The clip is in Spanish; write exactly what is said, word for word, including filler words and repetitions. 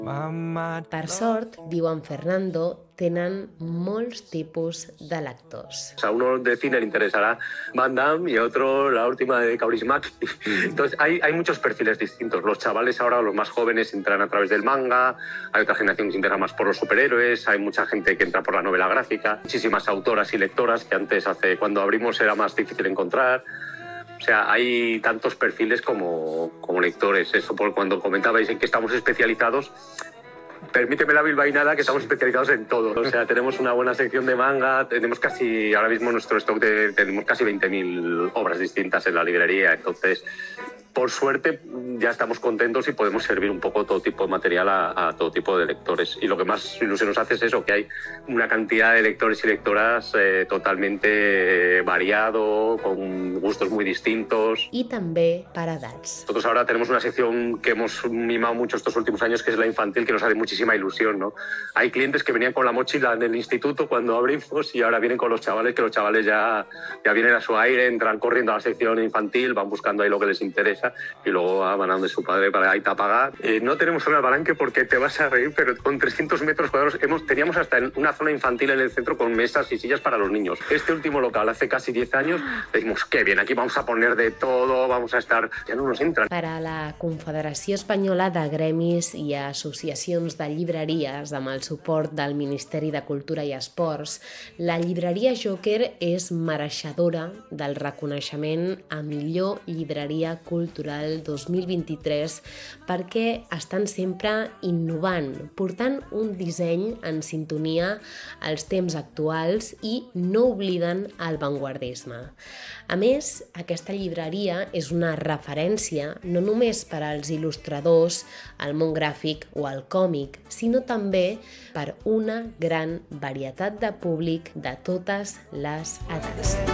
Per sort, diu en Fernando, tenen molts tipus de lectors. A uno de cine le interesará Van Damme y a otro la última de Kaurismäki. Entonces hay, hay muchos perfiles distintos. Los chavales ahora, los más jóvenes, entran a través del manga, hay otra generación que se interesa más por los superhéroes, hay mucha gente que entra por la novela gráfica, muchísimas autoras y lectoras que antes, hace cuando abrimos, era más difícil encontrar. O sea, hay tantos perfiles como, como lectores. Eso por cuando comentabais en que estamos especializados, permíteme la bilbainada que estamos especializados en todo. O sea, tenemos una buena sección de manga, tenemos casi, ahora mismo nuestro stock de, tenemos casi veinte mil obras distintas en la librería. Entonces, por suerte, ya estamos contentos y podemos servir un poco todo tipo de material a, a todo tipo de lectores. Y lo que más ilusión nos hace es eso, que hay una cantidad de lectores y lectoras eh, totalmente eh, variado, con gustos muy distintos. I també per edats. Nosotros ahora tenemos una sección que hemos mimado mucho estos últimos años, que es la infantil, que nos hace muchísima ilusión, ¿no? Hay clientes que venían con la mochila en el instituto cuando abrimos y ahora vienen con los chavales, que los chavales ya, ya vienen a su aire, entran corriendo a la sección infantil, van buscando ahí lo que les interesa y luego van a donde su padre para ahí a pagar. Eh, no tenemos zona de palanque porque te vas a reír, pero con trescientos metros cuadrados hemos, teníamos hasta una zona infantil en el centro con mesas y sillas para los niños. Este último local, hace casi diez años, decimos, qué bien, aquí vamos a poner de todo, vamos a estar... Ja no nos entran. Per a la Confederació Espanyola de Gremis i Associacions de Llibreries, amb el suport del Ministeri de Cultura i Esports, la llibreria Joker és mereixedora del reconeixement a millor llibreria cultural dos mil vint-i-tres perquè estan sempre innovant, portant un disseny en sintonia als temps actuals i no obliden el vanguardisme. A més, aquesta llibreria és una referència no només per als il·lustradors, el món gràfic o el còmic, sinó també per una gran varietat de públic de totes les edats.